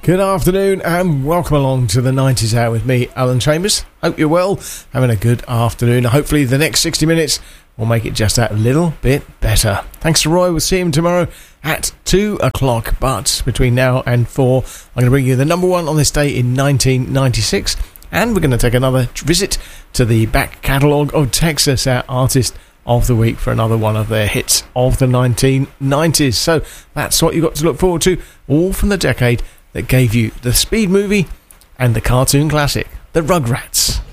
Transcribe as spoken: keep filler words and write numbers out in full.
Good afternoon and welcome along to the nineties Hour with me, Alan Chambers. Hope you're well, having a good afternoon. Hopefully the next sixty minutes will make it just that little bit better. Thanks to Roy, we'll see him tomorrow at two o'clock. But between now and four, I'm going to bring you the number one on this day in nineteen ninety-six. And we're going to take another visit to the back catalogue of Texas, our artist of the week, for another one of their hits of the nineteen nineties. So that's what you've got to look forward to, all from the decade that gave you the Speed movie and the cartoon classic, The Rugrats.